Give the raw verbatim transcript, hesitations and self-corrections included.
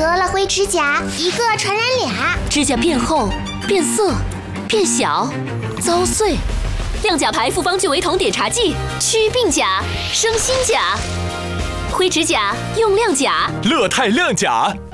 得了灰指甲，一个传染俩。 指甲变厚、变色、变小、遭碎。亮甲牌复方聚维酮碘茶剂，祛病甲，生新甲。灰指甲用亮甲， 乐泰亮甲。